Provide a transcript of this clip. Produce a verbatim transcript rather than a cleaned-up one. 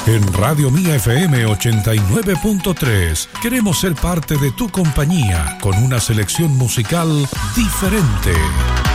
En Radio Mía F M ochenta y nueve punto tres queremos ser parte de tu compañía con una selección musical diferente.